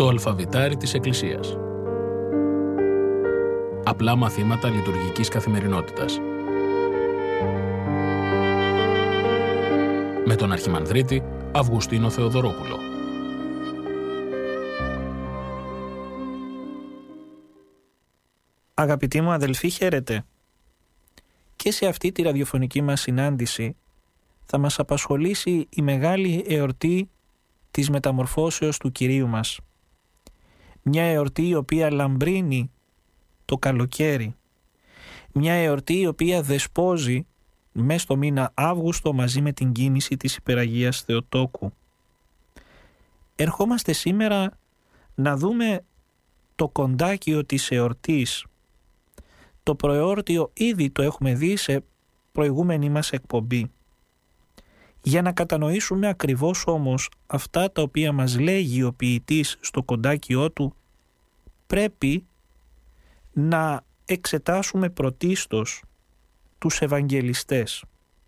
Το αλφαβητάρι της Εκκλησίας. Απλά μαθήματα λειτουργικής καθημερινότητας. Με τον Αρχιμανδρίτη Αυγουστίνο Θεοδωρόπουλο. Αγαπητοί μου αδελφοί, χαίρετε. Και σε αυτή τη ραδιοφωνική μας συνάντηση θα μας απασχολήσει η μεγάλη εορτή της μεταμορφώσεως του Κυρίου μας. Μια εορτή η οποία λαμπρύνει το καλοκαίρι. Μια εορτή η οποία δεσπόζει μέσα στο μήνα Αύγουστο μαζί με την κίνηση της Υπεραγίας Θεοτόκου. Ερχόμαστε σήμερα να δούμε το κοντάκιο της εορτής. Το προεόρτιο ήδη το έχουμε δει σε προηγούμενη μας εκπομπή. Για να κατανοήσουμε ακριβώς όμως αυτά τα οποία μας λέγει ο ποιητής στο κοντάκιό του, πρέπει να εξετάσουμε πρωτίστως τους Ευαγγελιστές.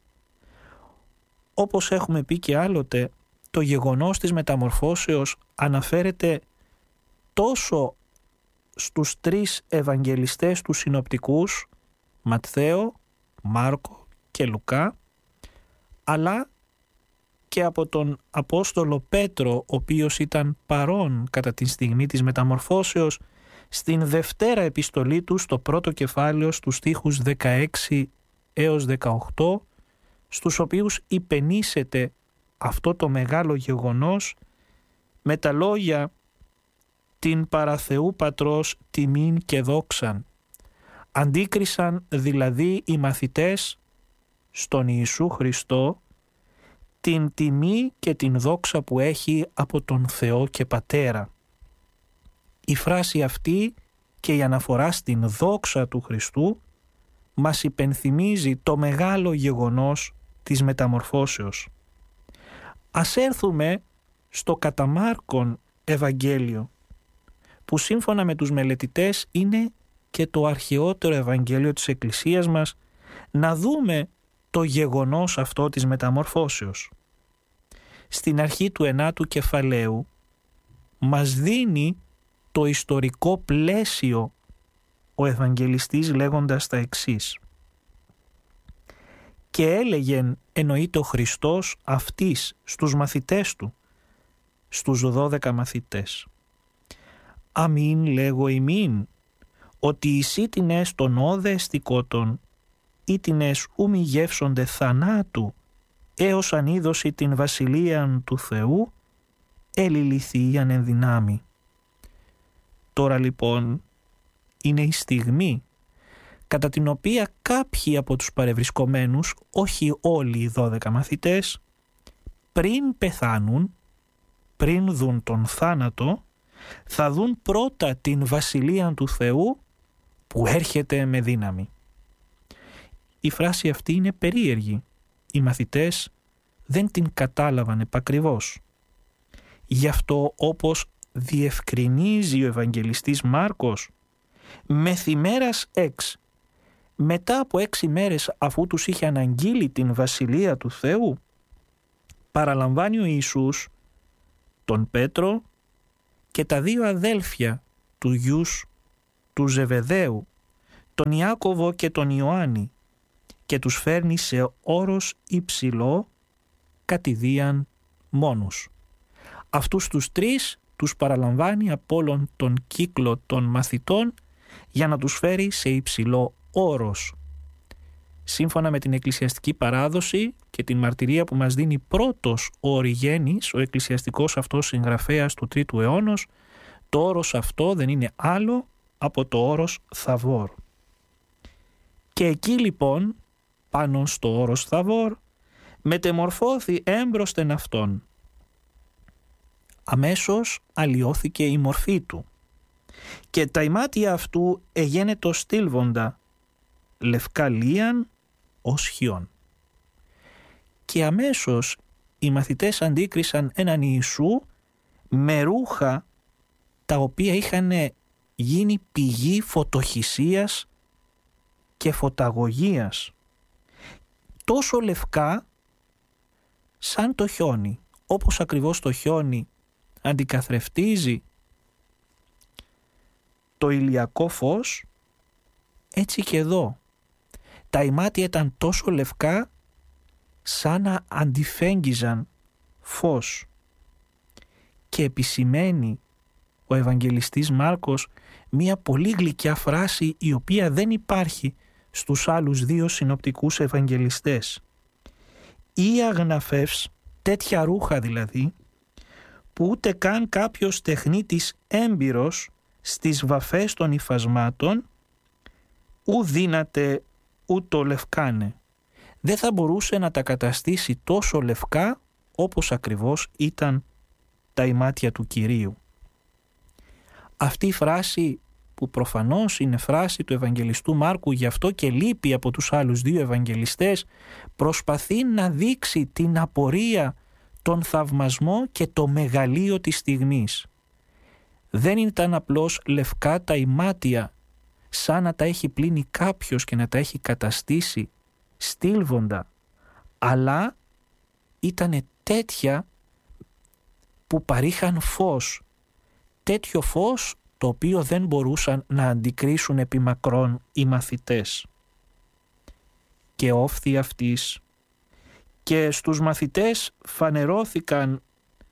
Όπως έχουμε πει και άλλοτε, το γεγονός της μεταμορφώσεως αναφέρεται τόσο στους τρεις Ευαγγελιστές τους συνοπτικούς, Ματθαίο, Μάρκο και Λουκά, αλλά και από τον Απόστολο Πέτρο, ο οποίος ήταν παρόν κατά τη στιγμή της μεταμορφώσεως στην δευτέρα επιστολή του, στο πρώτο κεφάλαιο, στους στίχους 16 έως 18, στους οποίους υπενήσεται αυτό το μεγάλο γεγονός με τα λόγια «Την παραθεού Πατρός τιμήν και δόξαν». Αντίκρισαν δηλαδή οι μαθητές στον Ιησού Χριστό την τιμή και την δόξα που έχει από τον Θεό και Πατέρα. Η φράση αυτή και η αναφορά στην δόξα του Χριστού μας υπενθυμίζει το μεγάλο γεγονός της μεταμορφώσεως. Ας έρθουμε στο κατά Μάρκον Ευαγγέλιο, που σύμφωνα με τους μελετητές είναι και το αρχαιότερο Ευαγγέλιο της Εκκλησίας μας, να δούμε το γεγονός αυτό της μεταμορφώσεως. Στην αρχή του 9ου κεφαλαίου μας δίνει το ιστορικό πλαίσιο ο Ευαγγελιστής λέγοντας τα εξής. «Και έλεγεν, εννοείται ο Χριστός, αυτής στους μαθητές του, στους 12 μαθητές. Αμήν λέγω ημίν, ότι εισήτηνες τον όδε εστικότων, ήτινες ου μη γεύσονται θανάτου, έως αν είδωση την βασιλείαν του Θεού, ελιληθείαν εν δυνάμει». Τώρα λοιπόν είναι η στιγμή κατά την οποία κάποιοι από τους παρευρισκομένους, όχι όλοι οι 12 μαθητές, πριν πεθάνουν, πριν δουν τον θάνατο, θα δουν πρώτα την βασιλεία του Θεού που έρχεται με δύναμη. Η φράση αυτή είναι περίεργη. Οι μαθητές δεν την κατάλαβαν επακριβώς. Γι' αυτό, όπως διευκρινίζει ο Ευαγγελιστής Μάρκος, μεθημέρας 6, μετά από 6 μέρες αφού τους είχε αναγγείλει την βασιλεία του Θεού, παραλαμβάνει ο Ιησούς τον Πέτρο και τα 2 αδέλφια του γιους του Ζεβεδαίου, τον Ιάκωβο και τον Ιωάννη, και τους φέρνει σε όρος υψηλό, κατηδίαν μόνους. Αυτούς τους 3 τους παραλαμβάνει από όλον τον κύκλο των μαθητών για να τους φέρει σε υψηλό όρος. Σύμφωνα με την εκκλησιαστική παράδοση και την μαρτυρία που μας δίνει πρώτος ο Οριγένης, ο εκκλησιαστικός αυτός συγγραφέας του 3ου αιώνος, το όρος αυτό δεν είναι άλλο από το όρος Θαβόρ. Και εκεί λοιπόν, πάνω στο όρος Θαβόρ, μετεμορφώθη έμπροσθεν αυτόν. Αμέσως αλλοιώθηκε η μορφή του και τα ημάτια αυτού εγένετο στήλβοντα, λευκά λίαν ως χιόν. Και αμέσως οι μαθητές αντίκρισαν έναν Ιησού με ρούχα τα οποία είχαν γίνει πηγή φωτοχυσίας και φωταγωγίας, τόσο λευκά σαν το χιόνι. Όπως ακριβώς το χιόνι αντικαθρεφτίζει το ηλιακό φως, έτσι και εδώ. Τα ημάτια ήταν τόσο λευκά σαν να αντιφέγγιζαν φως. Και επισημαίνει ο Ευαγγελιστής Μάρκος μία πολύ γλυκιά φράση η οποία δεν υπάρχει στους άλλους δύο συνοπτικούς Ευαγγελιστές. Ή αγναφεύς, τέτοια ρούχα δηλαδή, που ούτε καν κάποιος τεχνίτης έμπειρος στις βαφές των υφασμάτων ου δύναται ούτω λευκάνε. Δεν θα μπορούσε να τα καταστήσει τόσο λευκά όπως ακριβώς ήταν τα ημάτια του Κυρίου. Αυτή η φράση, που προφανώς είναι φράση του Ευαγγελιστού Μάρκου, γι' αυτό και λείπει από τους άλλους δύο Ευαγγελιστές, προσπαθεί να δείξει την απορία, τον θαυμασμό και το μεγαλείο της στιγμής. Δεν ήταν απλώς λευκά τα ημάτια, σαν να τα έχει πλύνει κάποιος και να τα έχει καταστήσει στήλβοντα, αλλά ήτανε τέτοια που παρήχαν φως, τέτοιο φως το οποίο δεν μπορούσαν να αντικρίσουν επί μακρόν οι μαθητές. Και όφθη αυτής και στους μαθητές φανερώθηκαν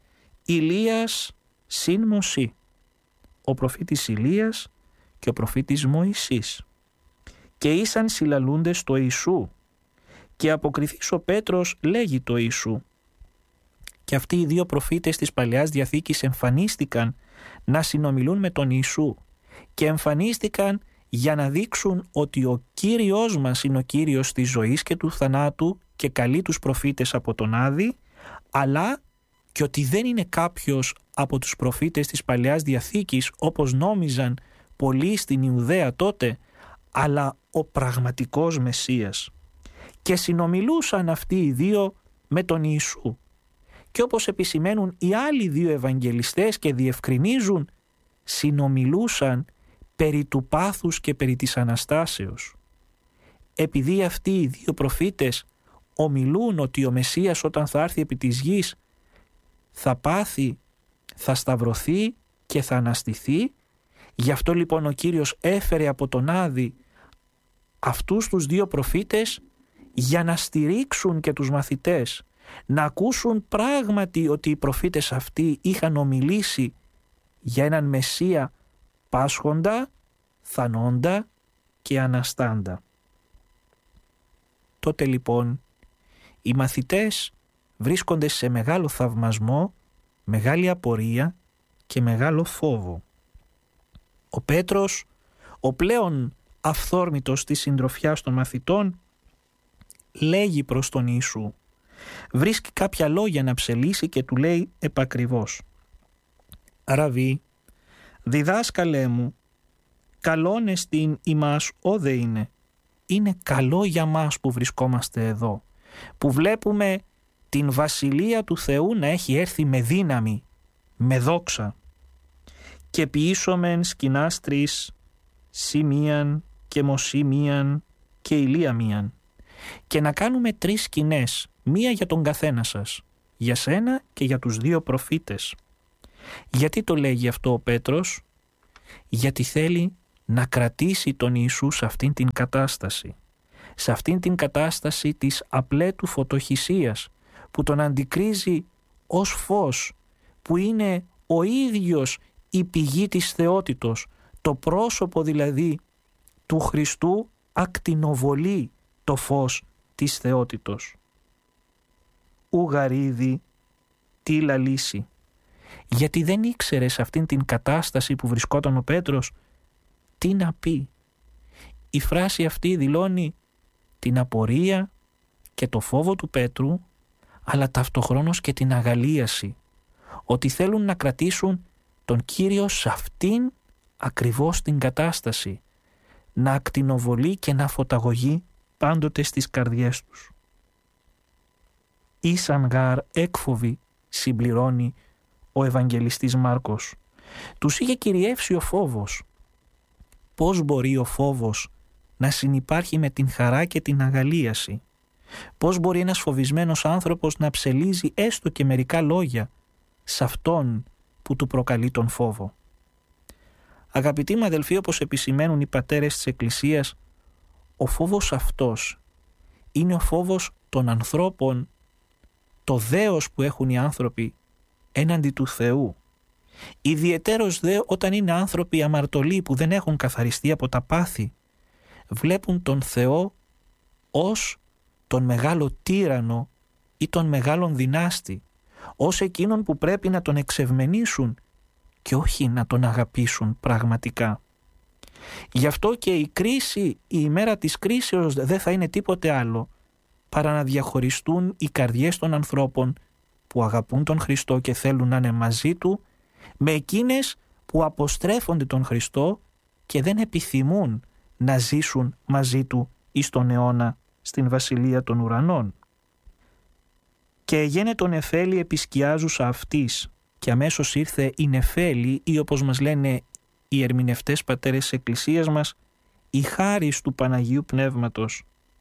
Ηλίας συν Μωσή, ο προφήτης Ηλίας και ο προφήτης Μωυσής, και ήσαν συλλαλούντες το Ιησού, και αποκριθείς ο Πέτρος λέγει το Ιησού. Και αυτοί οι δύο προφήτες της Παλαιάς Διαθήκης εμφανίστηκαν να συνομιλούν με τον Ιησού και εμφανίστηκαν για να δείξουν ότι ο Κύριος μας είναι ο Κύριος της ζωής και του θανάτου και καλεί τους προφήτες από τον Άδη, αλλά και ότι δεν είναι κάποιος από τους προφήτες της Παλαιάς Διαθήκης όπως νόμιζαν πολλοί στην Ιουδαία τότε, αλλά ο πραγματικός Μεσσίας. Και συνομιλούσαν αυτοί οι δύο με τον Ιησού. Και όπως επισημαίνουν οι άλλοι δύο Ευαγγελιστές και διευκρινίζουν, συνομιλούσαν περί του πάθους και περί της Αναστάσεως. Επειδή αυτοί οι δύο προφήτες ομιλούν ότι ο Μεσσίας όταν θα έρθει επί της γης θα πάθει, θα σταυρωθεί και θα αναστηθεί, γι' αυτό λοιπόν ο Κύριος έφερε από τον Άδη αυτούς τους δύο προφήτες για να στηρίξουν και τους μαθητές, να ακούσουν πράγματι ότι οι προφήτες αυτοί είχαν ομιλήσει για έναν Μεσσία πάσχοντα, θανόντα και αναστάντα. Τότε λοιπόν οι μαθητές βρίσκονται σε μεγάλο θαυμασμό, μεγάλη απορία και μεγάλο φόβο. Ο Πέτρος, ο πλέον αυθόρμητος της συντροφιάς των μαθητών, λέγει προς τον Ιησού, βρίσκει κάποια λόγια να ψελίσει και του λέει επακριβώς: «Ραβί, διδάσκαλέ μου, καλόν εστίν ημάς όδε είναι». Είναι καλό για μας που βρισκόμαστε εδώ, που βλέπουμε την Βασιλεία του Θεού να έχει έρθει με δύναμη, με δόξα. «Και ποιήσομεν σκηνάς τρεις, σημείαν και μοσήμιαν και ηλία μίαν». Και να κάνουμε 3 σκηνές, μία για τον καθένα σας, για σένα και για τους δύο προφήτες. Γιατί το λέγει αυτό ο Πέτρος? Γιατί θέλει να κρατήσει τον Ιησού σε αυτήν την κατάσταση. Σε αυτήν την κατάσταση της απλέτου φωτοχυσίας που τον αντικρίζει ως φως, που είναι ο ίδιος η πηγή της θεότητος, το πρόσωπο δηλαδή του Χριστού ακτινοβολεί το φως της θεότητος. Ουγαρίδη τι λαλήσει. Γιατί δεν ήξερε σε αυτήν την κατάσταση που βρισκόταν ο Πέτρος τι να πει. Η φράση αυτή δηλώνει την απορία και το φόβο του Πέτρου, αλλά ταυτοχρόνως και την αγαλίαση, ότι θέλουν να κρατήσουν τον Κύριο σε αυτήν ακριβώς την κατάσταση, να ακτινοβολεί και να φωταγωγεί πάντοτε στις καρδιές τους. «Ήσαν γάρ έκφοβοι», συμπληρώνει ο Ευαγγελιστής Μάρκος. Τους είχε κυριεύσει ο φόβος. Πώς μπορεί ο φόβος να συνυπάρχει με την χαρά και την αγαλίαση? Πώς μπορεί ένας φοβισμένος άνθρωπος να ψελίζει έστω και μερικά λόγια σε αυτόν που του προκαλεί τον φόβο? Αγαπητοί μου αδελφοί, όπως επισημαίνουν οι πατέρες της Εκκλησίας, ο φόβος αυτός είναι ο φόβος των ανθρώπων, το δέος που έχουν οι άνθρωποι έναντι του Θεού. Ιδιαιτέρως δε όταν είναι άνθρωποι αμαρτωλοί που δεν έχουν καθαριστεί από τα πάθη, βλέπουν τον Θεό ως τον μεγάλο τύραννο ή τον μεγάλον δυνάστη, ως εκείνον που πρέπει να τον εξευμενήσουν και όχι να τον αγαπήσουν πραγματικά. Γι' αυτό και η ημέρα της κρίσεως δεν θα είναι τίποτε άλλο παρά να διαχωριστούν οι καρδιές των ανθρώπων που αγαπούν τον Χριστό και θέλουν να είναι μαζί Του, με εκείνες που αποστρέφονται τον Χριστό και δεν επιθυμούν να ζήσουν μαζί Του εις τον αιώνα στην Βασιλεία των Ουρανών. Και γένε τον νεφέλη επισκιάζουσα αυτής, και αμέσως ήρθε η νεφέλη, ή όπως μας λένε οι ερμηνευτές πατέρες της Εκκλησίας μας, η χάρις του Παναγίου Πνεύματος,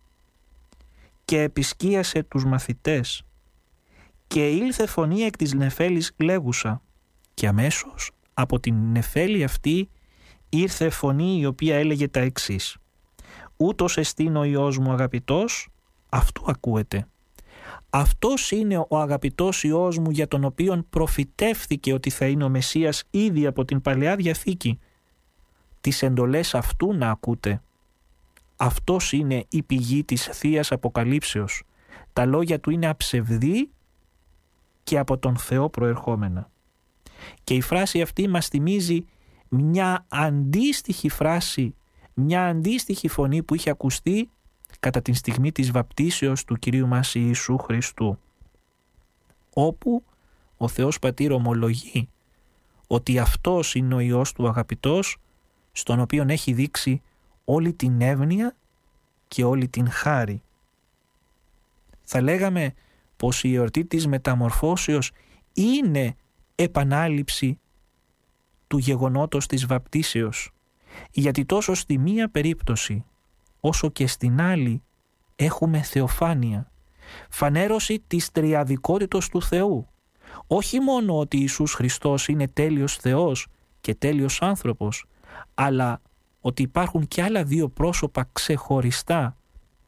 και επισκίασε τους μαθητές, και ήλθε φωνή εκ της νεφέλης λέγουσα, και αμέσως από την νεφέλη αυτή ήρθε φωνή η οποία έλεγε τα εξής: ούτως εστίν ο Υιός μου αγαπητός, αυτού ακούετε. Αυτός είναι ο αγαπητός Υιός μου, για τον οποίον προφητεύθηκε ότι θα είναι ο Μεσσίας ήδη από την Παλαιά Διαθήκη. Τις εντολές αυτού να ακούτε. Αυτός είναι η πηγή της Θείας Αποκαλύψεως. Τα λόγια του είναι αψευδή και από τον Θεό προερχόμενα. Και η φράση αυτή μας θυμίζει μια αντίστοιχη φράση, μια αντίστοιχη φωνή που είχε ακουστεί κατά την στιγμή της βαπτίσεως του Κυρίου μας Ιησού Χριστού, όπου ο Θεός Πατήρ ομολογεί ότι αυτός είναι ο Υιός του αγαπητός, στον οποίον έχει δείξει όλη την εύνοια και όλη την χάρη. Θα λέγαμε πως η εορτή της μεταμορφώσεως είναι επανάληψη του γεγονότος της βαπτίσεως, γιατί τόσο στη μία περίπτωση όσο και στην άλλη έχουμε θεοφάνεια, φανέρωση της τριαδικότητος του Θεού. Όχι μόνο ότι Ιησούς Χριστός είναι τέλειος Θεός και τέλειος άνθρωπος, αλλά ότι υπάρχουν και άλλα δύο πρόσωπα ξεχωριστά,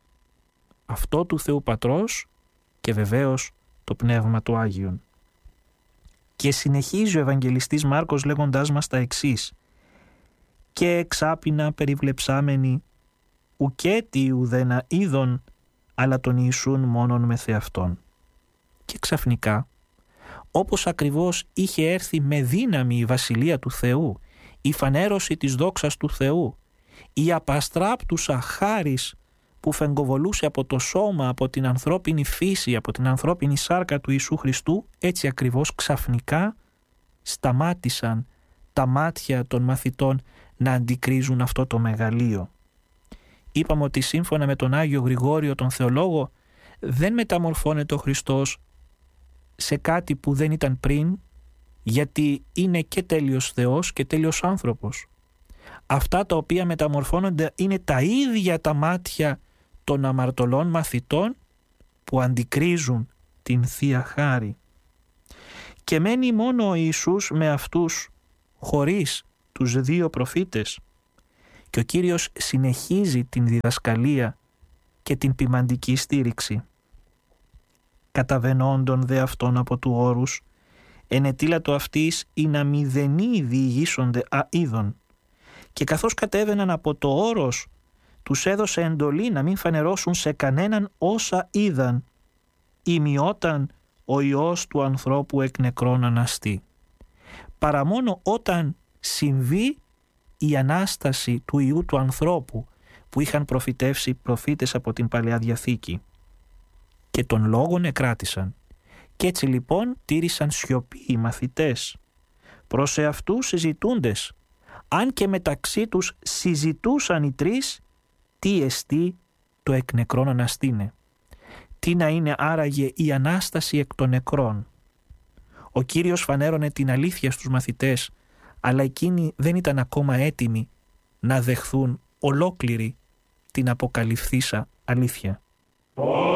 αυτό του Θεού Πατρός και βεβαίως το Πνεύμα του Άγιον. Και συνεχίζει ο Ευαγγελιστής Μάρκος λέγοντάς μας τα εξής: «Και εξάπινα περιβλεψάμενοι ουκέτι ουδένα είδον, αλλά τον Ιησούν μόνον με θεαυτόν». Και ξαφνικά, όπως ακριβώς είχε έρθει με δύναμη η Βασιλεία του Θεού, η φανέρωση της δόξας του Θεού, η απαστράπτουσα χάρις που φεγκοβολούσε από το σώμα, από την ανθρώπινη φύση, από την ανθρώπινη σάρκα του Ιησού Χριστού, έτσι ακριβώς ξαφνικά σταμάτησαν τα μάτια των μαθητών να αντικρίζουν αυτό το μεγαλείο. Είπαμε ότι σύμφωνα με τον Άγιο Γρηγόριο τον Θεολόγο δεν μεταμορφώνεται ο Χριστός σε κάτι που δεν ήταν πριν, γιατί είναι και τέλειος Θεός και τέλειος άνθρωπος. Αυτά τα οποία μεταμορφώνονται είναι τα ίδια τα μάτια των αμαρτωλών μαθητών που αντικρίζουν την Θεία Χάρη. Και μένει μόνο ο Ιησούς με αυτούς, χωρίς τους δύο προφήτες, και ο Κύριος συνεχίζει την διδασκαλία και την ποιμαντική στήριξη. «Καταβαινόντων δε αυτών από του όρους, ενετήλατο αυτής ή να μηδενοί διηγήσονται αίδων. Και καθώς κατέβαιναν από το όρος, τους έδωσε εντολή να μην φανερώσουν σε κανέναν όσα είδαν, ημιόταν ο Υιός του ανθρώπου εκ νεκρών αναστεί. Παρά μόνο όταν συμβεί η Ανάσταση του Υιού του ανθρώπου που είχαν προφητεύσει προφήτες από την Παλαιά Διαθήκη. Και τον λόγον εκράτησαν. Κι έτσι λοιπόν τήρησαν σιωπή οι μαθητές. Προς εαυτούς συζητούντες, αν και μεταξύ τους συζητούσαν οι τρεις, τι εστί το εκ νεκρών αναστήνε. Τι να είναι άραγε η Ανάσταση εκ των νεκρών. Ο Κύριος φανέρωνε την αλήθεια στους μαθητές, αλλά εκείνοι δεν ήταν ακόμα έτοιμοι να δεχθούν ολόκληρη την αποκαλυφθήσα αλήθεια.